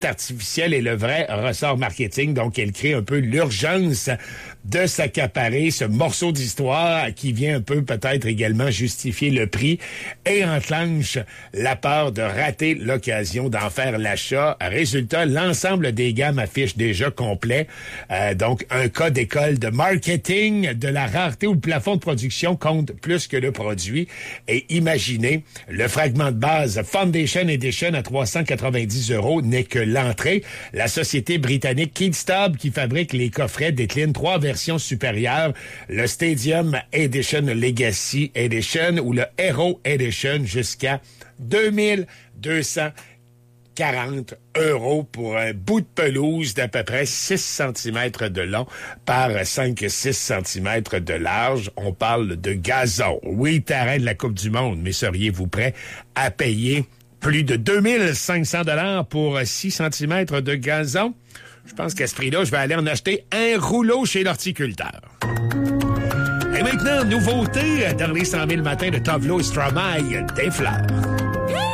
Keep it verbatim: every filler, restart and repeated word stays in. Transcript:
artificielle est le vrai ressort marketing. Donc, elle crée un peu l'urgence de s'accaparer ce morceau d'histoire qui vient un peu peut-être également justifier le prix et enclenche la peur de rater l'occasion d'en faire l'achat. Résultat, l'ensemble des gammes affiche déjà complet. Euh, donc, un cas d'école de marketing de la rareté où le plafond de production compte plus que le produit. Et imaginez, le fragment de base Foundation Edition à trois cent quatre-vingt-dix euros n'est que l'entrée. La société britannique Keystone, qui fabrique les coffrets, décline trois versions supérieures, le Stadium Edition Legacy Edition ou le Hero Edition jusqu'à deux mille deux cent quarante euros pour un bout de pelouse d'à peu près six centimètres de long par cinq à six centimètres de large. On parle de gazon. Oui, terrain de la Coupe du Monde, mais seriez-vous prêt à payer plus de deux mille cinq cents dollars pour six centimètres de gazon? Je pense qu'à ce prix-là, je vais aller en acheter un rouleau chez l'horticulteur. Et maintenant, nouveauté dans les cent mille matins de Tovlo et Stromae, des fleurs.